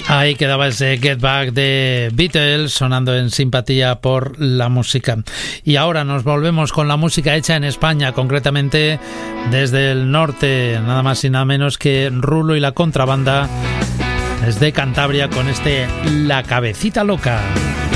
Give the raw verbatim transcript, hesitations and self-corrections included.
Ahí quedaba ese Get Back de Beatles sonando en Simpatía por la Música. Y ahora nos volvemos con la música hecha en España, concretamente desde el norte, nada más y nada menos que Rulo y la Contrabanda, desde Cantabria con este La Cabecita Loca.